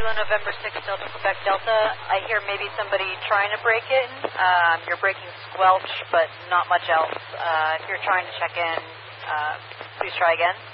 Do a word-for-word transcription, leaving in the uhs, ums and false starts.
Kilo November six Delta Quebec Delta. I hear maybe somebody trying to break in. Um, you're breaking squelch, but not much else. Uh, if you're trying to check in, uh, please try again.